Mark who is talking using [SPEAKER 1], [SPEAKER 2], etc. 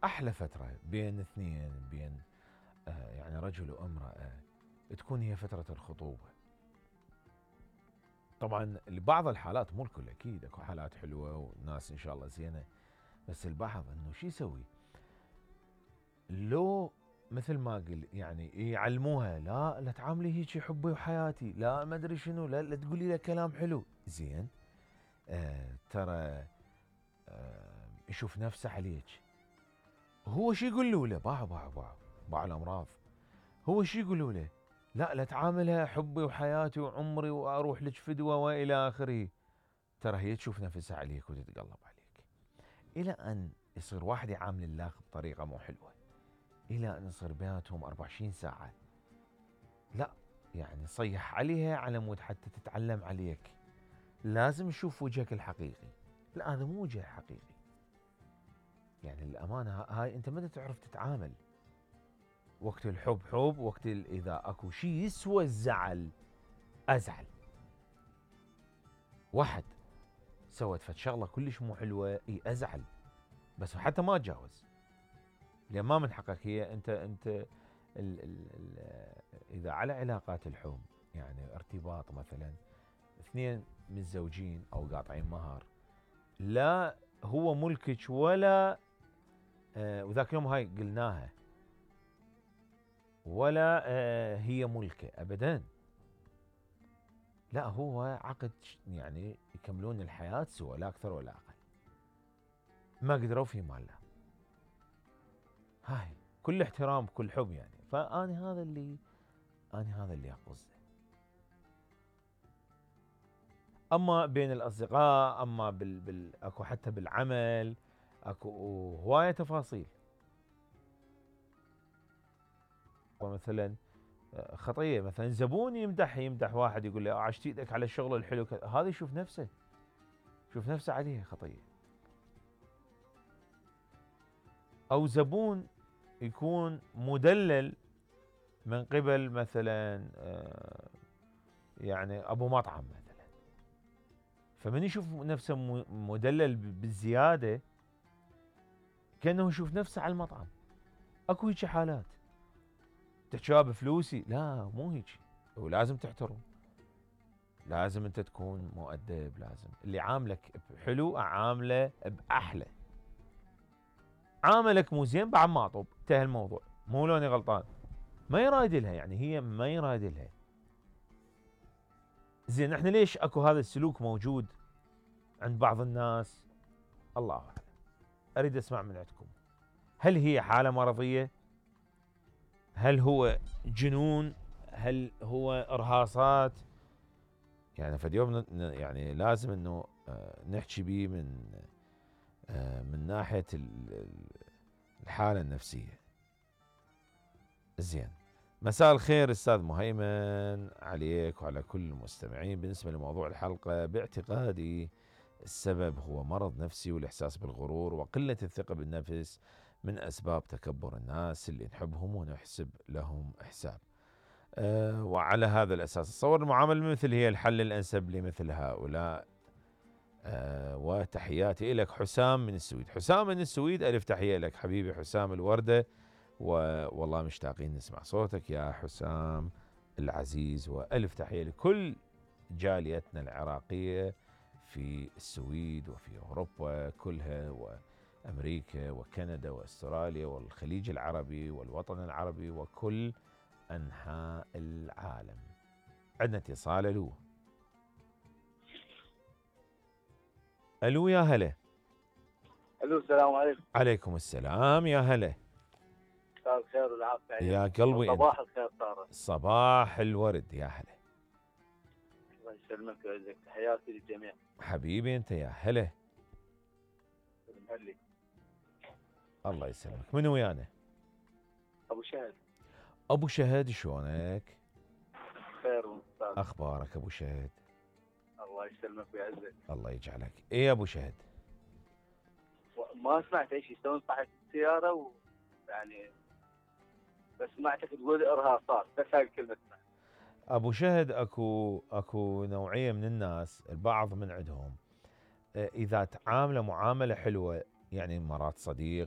[SPEAKER 1] أحلى فترة بين اثنين، بين يعني رجل وامرأة، تكون هي فترة الخطوبة. طبعا لبعض الحالات، مو الكل أكيد، أكو حالات حلوة والناس إن شاء الله زينة، بس البعض إنه شو يسوي؟ لو مثل ما قل يعني يعلموها، لا لا تعاملي هيك حبي وحياتي، لا ما ادري شنو، لا لا تقولي له كلام حلو زين. ترى يشوف نفسه عليك. هو شو يقولوا له؟ باع الامراض. هو شو يقولوا له؟ لا لا تعاملها حبي وحياتي وعمري واروح لك فدوه والى اخره. ترى هي تشوف نفسها عليك وتتقلب عليك، الى ان يصير واحد يعامل الله بطريقه مو حلوه، الى ان يصير بيناتهم 24 ساعه. لا يعني صيح عليها على مود حتى تتعلم عليك. لازم تشوف وجهك الحقيقي. لا هذا مو وجه حقيقي. يعني الامانه هاي انت ما تعرف تتعامل. وقت الحب حب، وقت اذا اكو شيء يسوى الزعل ازعل. واحد سوت فد شغله كلش مو حلوه، اي ازعل، بس حتى ما اتجاوز، لان ما من حقك. هي انت ال اذا على علاقات الحب، يعني ارتباط مثلا، اثنين متزوجين او قاطعين مهر، لا هو ملكك ولا وذاك اليوم هاي قلناها، ولا هي ملكه ابدا. لا هو عقد، يعني يكملون الحياه سوا، لا اكثر ولا اقل. ما قدروا في مال لا. هاي كل احترام كل حب يعني. فاني هذا اللي اقصده. اما بين الاصدقاء، اما اكو حتى بالعمل، اكو هوايه تفاصيل. ومثلا خطيه، مثلا زبون يمدح واحد، يقول له عشت ايدك على الشغل الحلو، هذا يشوف نفسه عليه خطيه. او زبون يكون مدلل من قبل مثلا يعني ابو مطعم مثلا، فمن يشوف نفسه مدلل بالزياده، كانه يشوف نفسه على المطعم. اكو هيك حالات. تحكي بفلوسي، لا مو هيك. ولازم تحترم، لازم انت تكون مؤدب، لازم اللي عاملك حلو اعامله باحلى. عاملك مو زين بعد ما اطب، انتهى الموضوع، مو لوني غلطان. ما يراد لها، يعني هي ما يراد لها. زين احنا ليش اكو هذا السلوك موجود عند بعض الناس؟ الله اعلم. اريد اسمع من عندكم. هل هي حاله مرضيه؟ هل هو جنون؟ هل هو ارهاصات؟ يعني فاليوم يعني لازم انه نحكي به من ناحيه الحاله النفسيه. زين. مساء الخير استاذ مهيمن عليك وعلى كل المستمعين. بالنسبه لموضوع الحلقه، باعتقادي السبب هو مرض نفسي، والاحساس بالغرور وقله الثقه بالنفس من اسباب تكبر الناس اللي نحبهم ونحسب لهم حساب. وعلى هذا الاساس اتصور المعامله مثل هي الحل الانسب لمثل هؤلاء. وتحياتي لك حسام من السويد. حسام من السويد، الف تحيه لك حبيبي حسام الورده، والله مشتاقين نسمع صوتك يا حسام العزيز. والف تحيه لكل جاليتنا العراقيه في السويد وفي اوروبا كلها، وامريكا وكندا واستراليا والخليج العربي والوطن العربي وكل انحاء العالم. عندنا اتصال. الو يا هلا.
[SPEAKER 2] الو السلام عليكم.
[SPEAKER 1] عليكم السلام يا هلا.
[SPEAKER 2] مساء الخير والعافيه
[SPEAKER 1] يا
[SPEAKER 2] عليكم.
[SPEAKER 1] قلبي انت.
[SPEAKER 2] صباح الخير صار.
[SPEAKER 1] صباح الورد يا هلا.
[SPEAKER 2] الله يسلمك ويعزك، تحياتي للجميع.
[SPEAKER 1] حبيبي انت يا هلا.
[SPEAKER 2] مهلي.
[SPEAKER 1] الله يسلمك. من ويانا؟
[SPEAKER 2] ابو شهد.
[SPEAKER 1] ابو شهد، شلونك؟
[SPEAKER 2] خير ومستاذ.
[SPEAKER 1] اخبارك ابو شهد؟
[SPEAKER 2] الله يسلمك ويعزك.
[SPEAKER 1] الله يجعلك. ايه يا ابو شهد؟
[SPEAKER 2] ما سمعت اي شيء، تو صحيت السياره ويعني بس سمعتك تقول ارهاصات، بس هاي الكلمه سمعت.
[SPEAKER 1] ابو شهد، اكو نوعيه من الناس، البعض من عندهم اذا تعامله معامله حلوه، يعني مرات صديق